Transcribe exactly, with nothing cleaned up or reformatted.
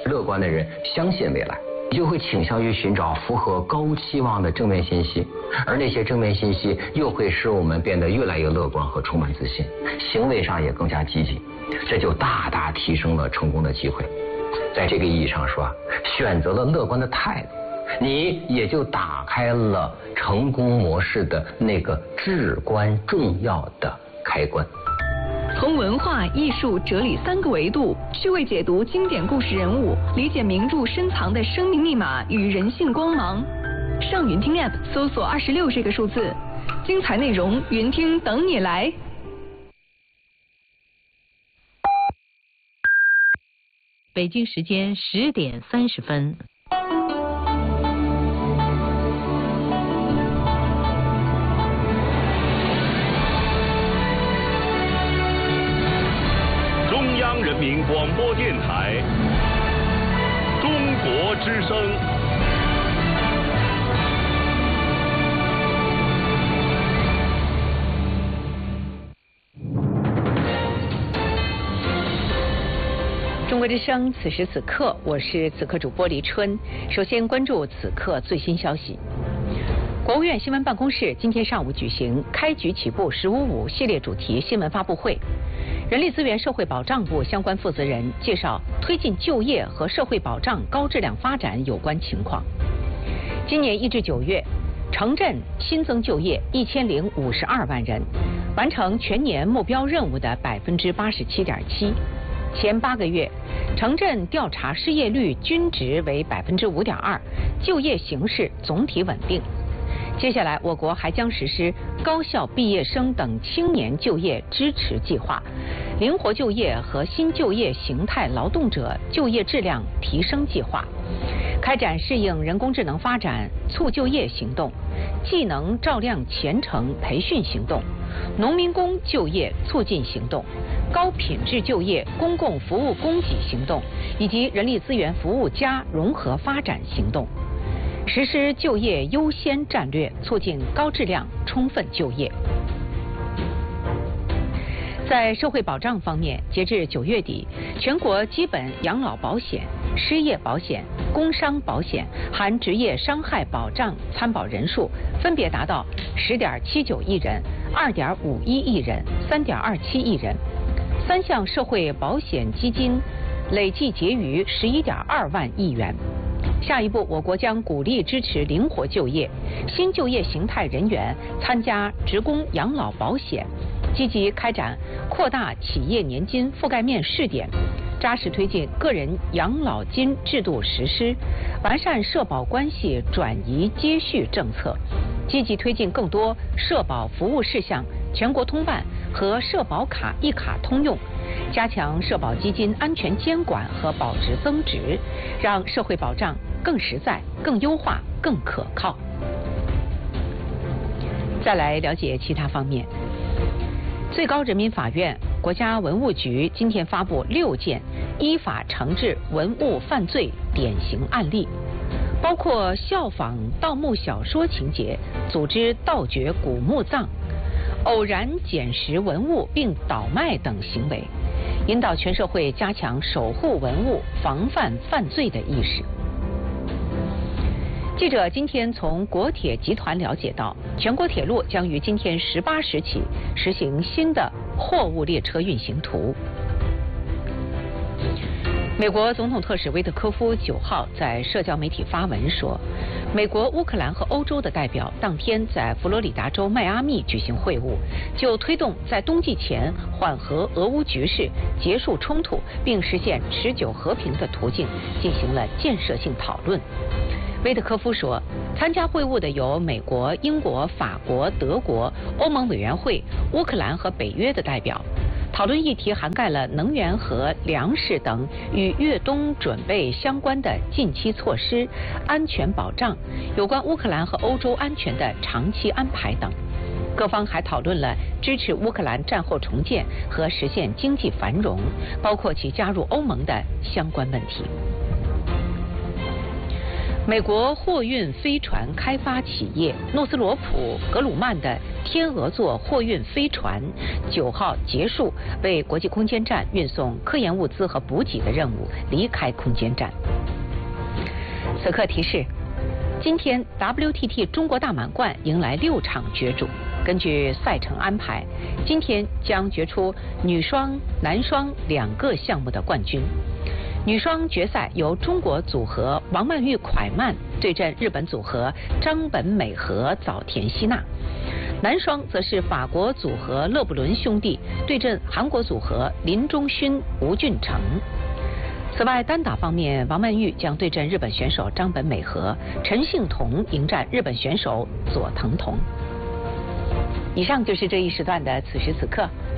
乐观的人相信未来，你就会倾向于寻找符合高期望的正面信息，而那些正面信息又会使我们变得越来越乐观和充满自信，行为上也更加积极，这就大大提升了成功的机会。在这个意义上说啊，选择了乐观的态度，你也就打开了成功模式的那个至关重要的开关。 从文化、艺术、哲理三个维度趣味解读经典故事人物，理解名著深藏的生命密码与人性光芒。上云听 App 搜索二十六这个数字，精彩内容云听等你来。 北京时间十点三十分。 中央人民广播电台，中国之声。 中国之声，此时此刻，我是此刻主播黎春。首先关注此刻最新消息。国务院新闻办公室今天上午举行开局起步“十五五”系列主题新闻发布会，人力资源社会保障部相关负责人介绍推进就业和社会保障高质量发展有关情况。今年一至九月，城镇新增就业一千零五十二万人，完成全年目标任务的百分之八十七点七。前八个月，城镇调查失业率均值为百分之五点二，就业形势总体稳定。接下来，我国还将实施高校毕业生等青年就业支持计划、灵活就业和新就业形态劳动者就业质量提升计划，开展适应人工智能发展促就业行动、技能照亮前程培训行动、农民工就业促进行动、高品质就业公共服务供给行动以及人力资源服务加融合发展行动，实施就业优先战略，促进高质量充分就业。在社会保障方面，截至九月底，全国基本养老保险、失业保险、工伤保险含职业伤害保障参保人数分别达到十点七九亿人、二点五一亿人、三点二七亿人。三项社会保险基金累计结余十一点二万亿元。下一步，我国将鼓励支持灵活就业、新就业形态人员参加职工养老保险，积极开展扩大企业年金覆盖面试点，扎实推进个人养老金制度实施，完善社保关系转移接续政策，积极推进更多社保服务事项全国通办和社保卡一卡通用，加强社保基金安全监管和保值增值，让社会保障更实在、更优化、更可靠。再来了解其他方面。最高人民法院、国家文物局今天发布六件依法惩治文物犯罪典型案例，包括效仿盗墓小说情节，组织盗掘古墓葬，偶然捡拾文物并倒卖等行为，引导全社会加强守护文物、防范犯罪的意识。记者今天从国铁集团了解到，全国铁路将于今天十八时起实行新的货物列车运行图。美国总统特使威特科夫九号在社交媒体发文说，美国、乌克兰和欧洲的代表当天在佛罗里达州迈阿密举行会晤，就推动在冬季前缓和俄乌局势、结束冲突并实现持久和平的途径进行了建设性讨论。威特科夫说，参加会晤的有美国、英国、法国、德国、欧盟委员会、乌克兰和北约的代表。讨论议题涵盖了能源和粮食等与越冬准备相关的近期措施、安全保障、有关乌克兰和欧洲安全的长期安排等。各方还讨论了支持乌克兰战后重建和实现经济繁荣，包括其加入欧盟的相关问题。 美国货运飞船开发企业诺斯罗普格鲁曼的天鹅座货运飞船九号结束为国际空间站运送科研物资和补给的任务，离开空间站。此刻提示：今天 W T T 中国大满贯迎来六场角逐。根据赛程安排，今天将决出女双、男双两个项目的冠军。女双决赛由中国组合王曼玉、蒯曼对阵日本组合张本美和、早田希娜。男双则是法国组合勒布伦兄弟对阵韩国组合林中勋、吴俊成。此外，单打方面，王曼玉将对阵日本选手张本美和，陈幸同迎战日本选手佐藤瞳。以上就是这一时段的此时此刻。